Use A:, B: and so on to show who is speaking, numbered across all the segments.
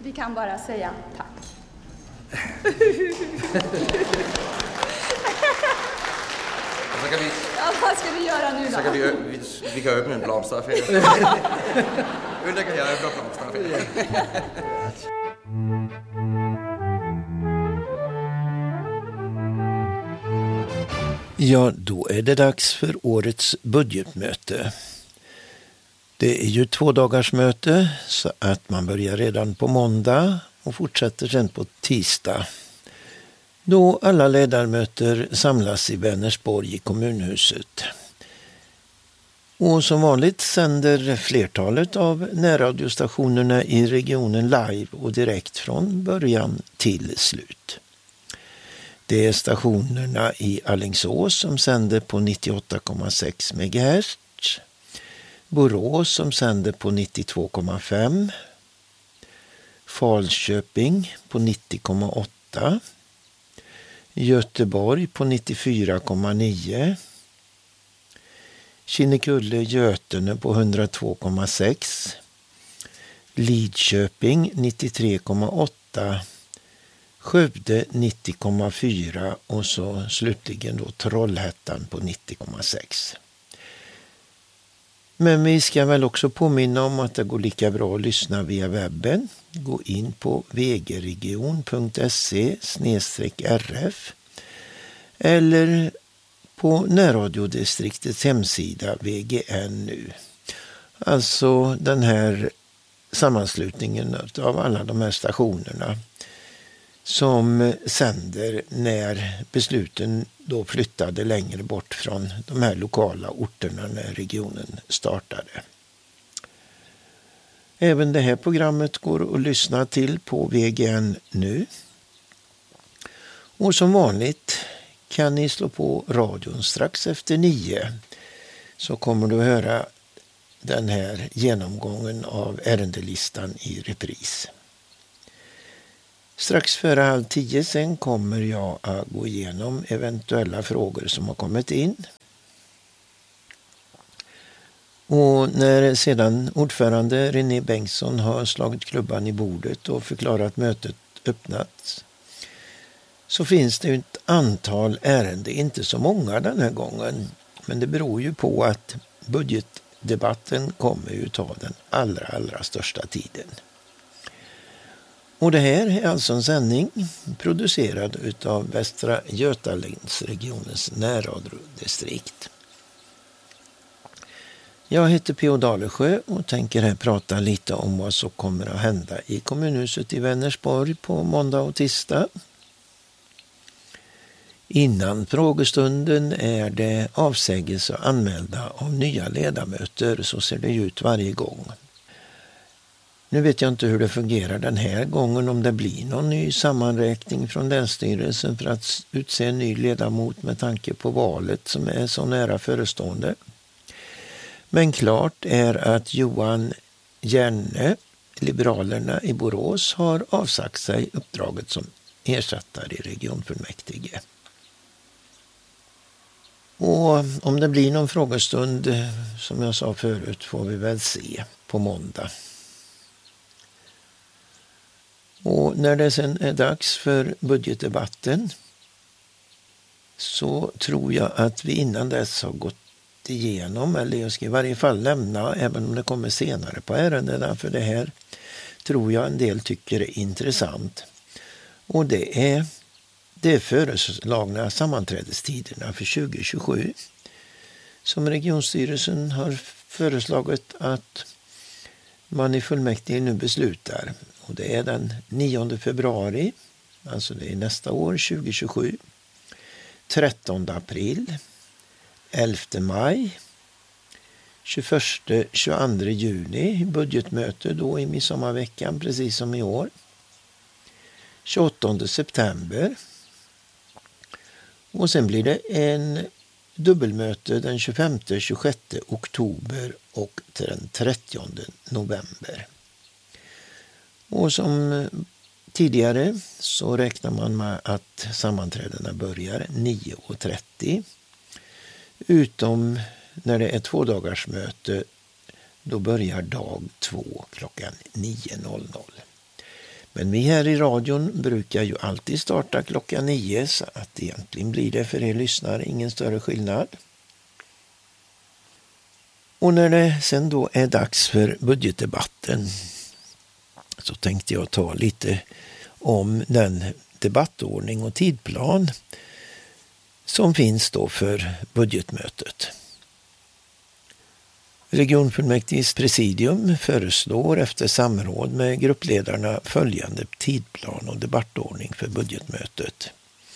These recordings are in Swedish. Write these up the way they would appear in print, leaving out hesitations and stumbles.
A: Vi kan bara säga tack.
B: Så kan vi,
A: ja, vad ska vi göra nu då?
B: Så kan vi kan öppna en blomsteraffär. Ulla kan jag öppna blomsteraffär.
C: Ja, då är det dags för årets budgetmöte. Det är ju 2 dagars möte så att man börjar redan på måndag och fortsätter sen på tisdag. Då alla ledamöter samlas i Vänersborg i kommunhuset. Och som vanligt sänder flertalet av närradiostationerna i regionen live och direkt från början till slut. Det är stationerna i Alingsås som sänder på 98,6 MHz. Borås som sänder på 92,5. Falköping på 90,8. Göteborg på 94,9. Kinnekulle Götene på 102,6. Lidköping 93,8. Skövde 90,4 och så slutligen då Trollhättan på 90,6. Men vi ska väl också påminna om att det går lika bra att lyssna via webben. Gå in på vgregion.se/rf eller på närradiodistriktets hemsida VGN nu. Alltså den här sammanslutningen av alla de här stationerna som sänder när besluten då flyttade längre bort från de här lokala orterna när regionen startade. Även det här programmet går att lyssna till på VGN nu. Och som vanligt kan ni slå på radion strax efter 9 så kommer du att höra den här genomgången av ärendelistan i repris. Strax före 9:30 sen kommer jag att gå igenom eventuella frågor som har kommit in. Och när sedan ordförande René Bengtsson har slagit klubban i bordet och förklarat mötet öppnat så finns det ett antal ärenden, inte så många den här gången. Men det beror ju på att budgetdebatten kommer ju ta den allra största tiden. Och det här är alltså en sändning producerad utav Västra Götalandsregionens närradiodistrikt. Jag heter P.O. Dalesjö och tänker här prata lite om vad som kommer att hända i kommunhuset i Vänersborg på måndag och tisdag. Innan frågestunden är det avsägelse och anmälda av nya ledamöter, så ser det ut varje gång. Nu vet jag inte hur det fungerar den här gången, om det blir någon ny sammanräkning från Länsstyrelsen för att utse en ny ledamot med tanke på valet som är så nära förestående. Men klart är att Johan Järne, Liberalerna i Borås, har avsagt sig uppdraget som ersättare i regionfullmäktige. Och om det blir någon frågestund, som jag sa förut, får vi väl se på måndag. Och när det sen är dags för budgetdebatten så tror jag att vi innan dess har gått igenom, eller jag ska i varje fall lämna, även om det kommer senare på ärendena, för det här tror jag en del tycker är intressant. Och det är de föreslagna sammanträdestiderna för 2027 som regionstyrelsen har föreslagit att man i fullmäktige nu beslutar. Och det är den 9 februari, alltså det är nästa år 2027, 13 april, 11 maj, 21-22 juni, budgetmöte då i midsommarveckan precis som i år, 28 september och sen blir det en dubbelmöte den 25-26 oktober och den 30 november. Och som tidigare så räknar man med att sammanträdena börjar 9:30. Utom när det är 2 dagars möte, då börjar dag 2 klockan 9:00. Men vi här i radion brukar ju alltid starta klockan 9, så att egentligen blir det för er lyssnare ingen större skillnad. Och när det sen då är dags för budgetdebatten så tänkte jag ta lite om den debattordning och tidplan som finns då för budgetmötet. Regionfullmäktiges presidium föreslår efter samråd med gruppledarna följande tidplan och debattordning för budgetmötet.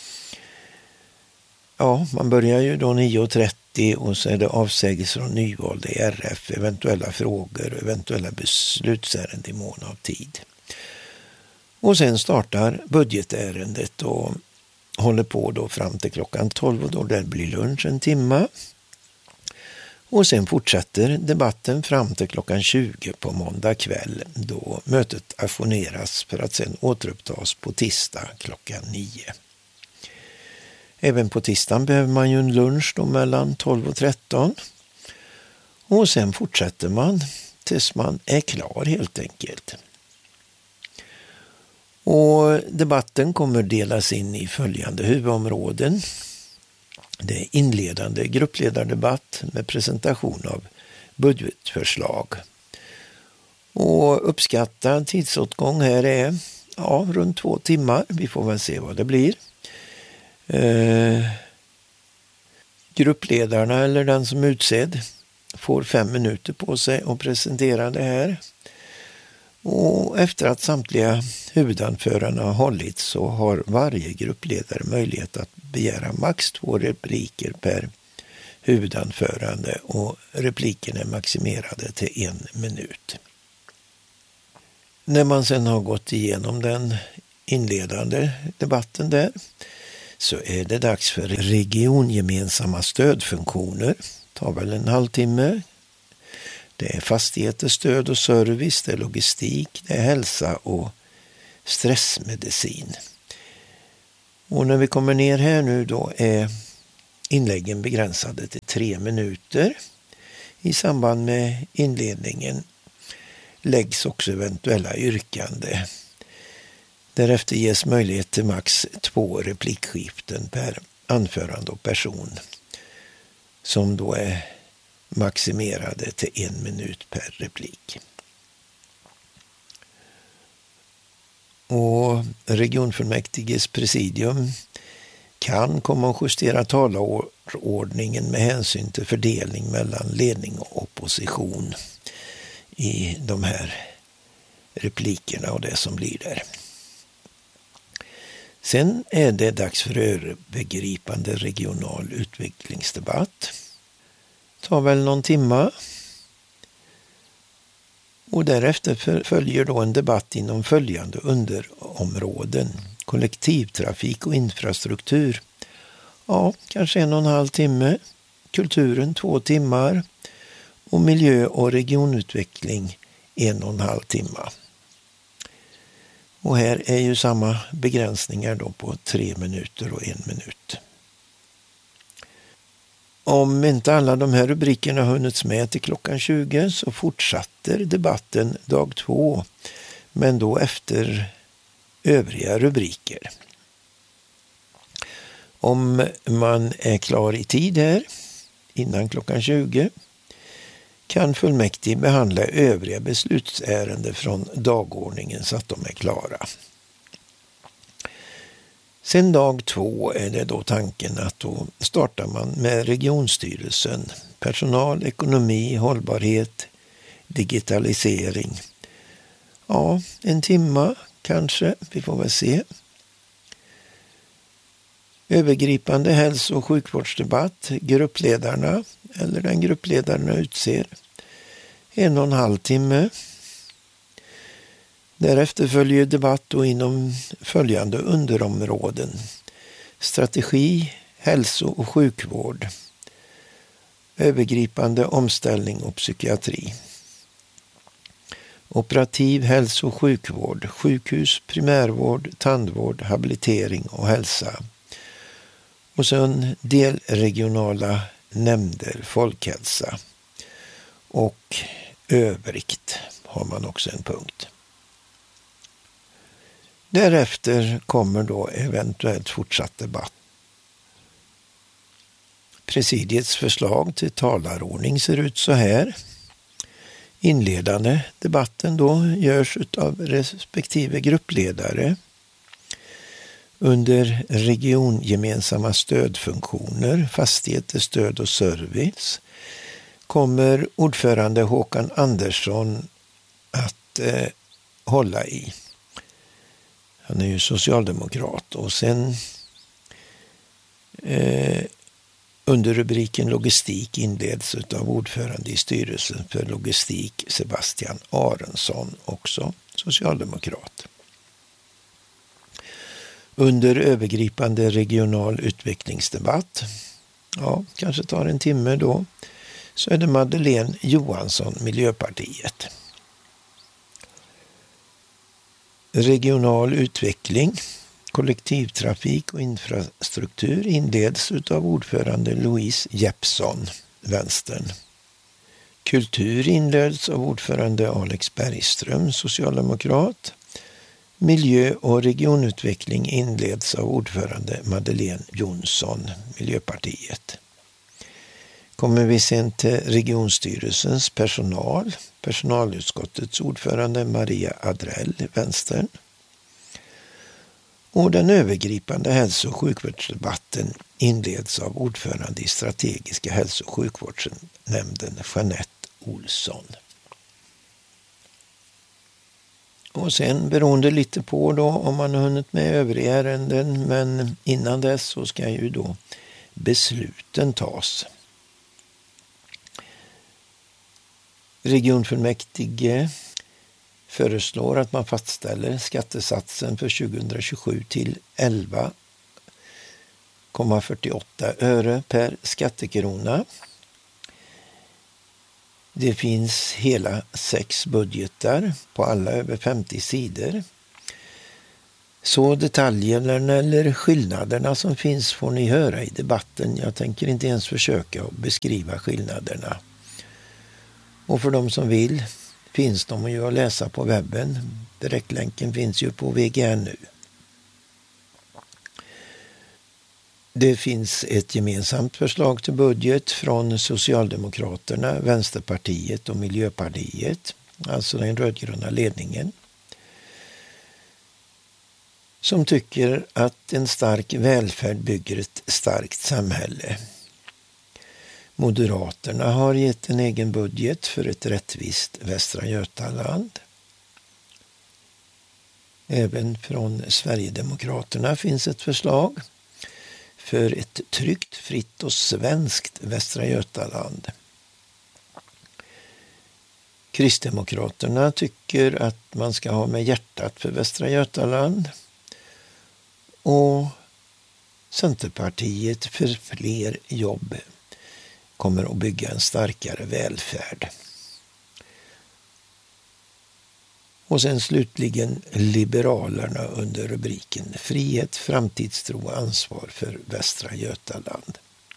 C: Ja, man börjar ju då 9.30 och så är det avsägelser och nyval i RF, eventuella frågor och eventuella beslutsärenden i mån av tid. Och sen startar budgetärendet och håller på då fram till klockan 12 och då det blir lunch en timme. Och sen fortsätter debatten fram till klockan 20 på måndag kväll då mötet ajourneras för att sen återupptas på tisdag klockan 9. Även på tisdagen behöver man ju en lunch då mellan 12 och 13. Och sen fortsätter man tills man är klar helt enkelt. Och debatten kommer delas in i följande huvudområden. Det är inledande gruppledardebatt med presentation av budgetförslag. Och uppskattad tidsåtgång här är runt 2 timmar. Vi får väl se vad det blir. Gruppledarna eller den som är utsedd får 5 minuter på sig att presentera det här. Och efter att samtliga huvudanföranden har hållit så har varje gruppledare möjlighet att begära max 2 repliker per huvudanförande och repliken är maximerade till 1 minut. När man sedan har gått igenom den inledande debatten där så är det dags för regiongemensamma stödfunktioner. Det tar väl en halvtimme. Det är fastigheter, stöd och service, det är logistik, det är hälsa och stressmedicin. Och när vi kommer ner här nu då är inläggen begränsade till 3 minuter. I samband med inledningen läggs också eventuella yrkande. Därefter ges möjlighet till max 2 replikskiften per anförande och person som då är maximerade till 1 minut per replik. Och regionfullmäktiges presidium kan komma att justera talarordningen med hänsyn till fördelning mellan ledning och opposition i de här replikerna och det som blir där. Sen är det dags för övergripande regional utvecklingsdebatt. Det tar väl någon timma. Och därefter följer då en debatt inom följande underområden. Kollektivtrafik och infrastruktur. Ja, kanske 1,5 timme. Kulturen 2 timmar. Och miljö- och regionutveckling 1,5 timmar. Och här är ju samma begränsningar då på 3 minuter och 1 minut. Om inte alla de här rubrikerna har hunnits med till klockan 20 så fortsätter debatten dag 2, men då efter övriga rubriker. Om man är klar i tid här innan klockan 20 kan fullmäktige behandla övriga beslutsärenden från dagordningen så att de är klara. Sen dag 2 är det då tanken att då startar man med regionstyrelsen, personal, ekonomi, hållbarhet, digitalisering. Ja, 1 timme kanske, vi får väl se. Övergripande hälso- och sjukvårdsdebatt, gruppledarna eller den gruppledarna utser 1,5 timme. Därefter följer debatt då inom följande underområden. Strategi, hälso- och sjukvård. Övergripande omställning och psykiatri. Operativ hälso- och sjukvård, sjukhus, primärvård, tandvård, habilitering och hälsa. Och sen delregionala nämnder, folkhälsa. Och övrigt har man också en punkt. Därefter kommer då eventuellt fortsatt debatt. Presidiets förslag till talarordning ser ut så här. Inledande debatten då görs av respektive gruppledare. Under regiongemensamma stödfunktioner, fastigheter, stöd och service kommer ordförande Håkan Andersson att hålla i. Han är ju socialdemokrat och sen under rubriken logistik inleds av ordförande i styrelsen för logistik Sebastian Aronsson, också socialdemokrat. Under övergripande regional utvecklingsdebatt, kanske tar en timme då, så är det Madeleine Johansson, Miljöpartiet. Regional utveckling, kollektivtrafik och infrastruktur inleds av ordförande Louise Jeppsson, Vänstern. Kultur inleds av ordförande Alex Bergström, socialdemokrat. Miljö- och regionutveckling inleds av ordförande Madeleine Jonsson, Miljöpartiet. Kommer vi sen till regionstyrelsens personalutskottets ordförande Maria Adrell, Vänstern. Och den övergripande hälso- och sjukvårdsdebatten inleds av ordförande i strategiska hälso- och sjukvårdsnämnden Jeanette Olsson. Och sen beroende lite på då om man har hunnit med övriga ärenden, men innan dess så ska ju då besluten tas. Regionfullmäktige föreslår att man fastställer skattesatsen för 2027 till 11,48 öre per skattekrona. Det finns hela 6 budgetar på alla över 50 sidor. Så detaljerna eller skillnaderna som finns får ni höra i debatten. Jag tänker inte ens försöka att beskriva skillnaderna. Och för de som vill finns de ju att läsa på webben. Direktlänken finns ju på VGR nu. Det finns ett gemensamt förslag till budget från Socialdemokraterna, Vänsterpartiet och Miljöpartiet, alltså den rödgröna ledningen, som tycker att en stark välfärd bygger ett starkt samhälle. Moderaterna har gett en egen budget för ett rättvist Västra Götaland. Även från Sverigedemokraterna finns ett förslag för ett tryggt, fritt och svenskt Västra Götaland. Kristdemokraterna tycker att man ska ha med hjärtat för Västra Götaland. Och Centerpartiet för fler jobb kommer att bygga en starkare välfärd. Och sen slutligen Liberalerna under rubriken Frihet, framtidstro och ansvar för Västra Götaland.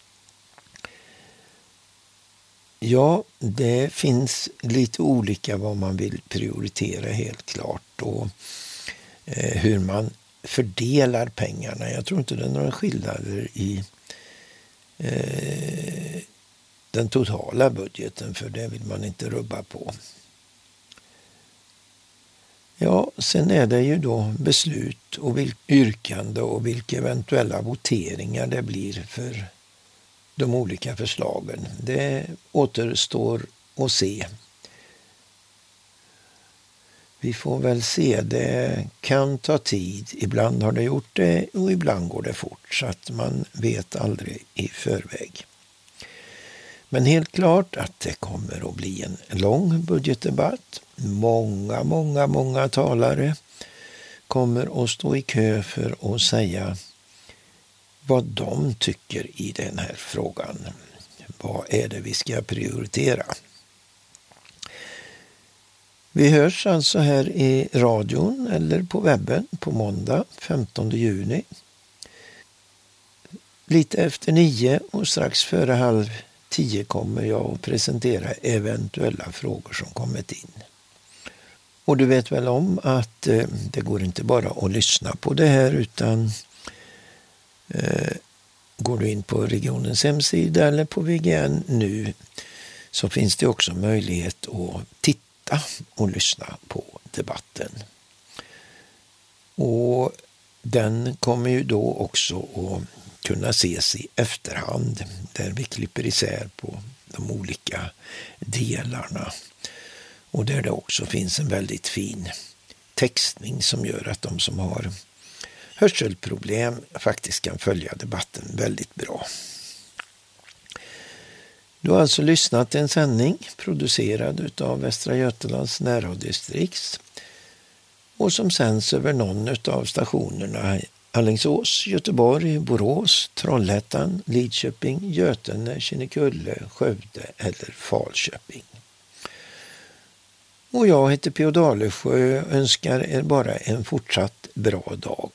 C: Ja, det finns lite olika vad man vill prioritera helt klart och hur man fördelar pengarna. Jag tror inte det är några skillnader i den totala budgeten, för det vill man inte rubba på. Ja, sen är det ju då beslut och yrkande och vilka eventuella voteringar det blir för de olika förslagen. Det återstår att se. Vi får väl se, det kan ta tid. Ibland har det gjort det och ibland går det fort, så att man vet aldrig i förväg. Men helt klart att det kommer att bli en lång budgetdebatt. Många talare kommer att stå i kö för att säga vad de tycker i den här frågan. Vad är det vi ska prioritera? Vi hörs alltså här i radion eller på webben på måndag 15 juni. Lite efter 9 och strax före 9:30 kommer jag att presentera eventuella frågor som kommit in. Och du vet väl om att det går inte bara att lyssna på det här, utan går du in på regionens hemsida eller på VGN nu, så finns det också möjlighet att titta och lyssna på debatten. Och den kommer ju då också att kunna ses i efterhand, där vi klipper isär på de olika delarna. Och där det också finns en väldigt fin textning som gör att de som har hörselproblem faktiskt kan följa debatten väldigt bra. Du har alltså lyssnat till en sändning producerad av Västra Götalands närradiodistrikt och som sänds över någon av stationerna Alingsås, Göteborg, Borås, Trollhättan, Lidköping, Götene, Kinnekulle, Skövde eller Falköping. Och jag heter P.O. Dalesjö och önskar er bara en fortsatt bra dag.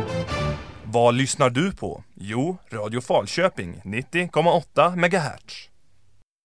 D: Vad lyssnar du på? Jo, Radio Falköping 90,8 MHz.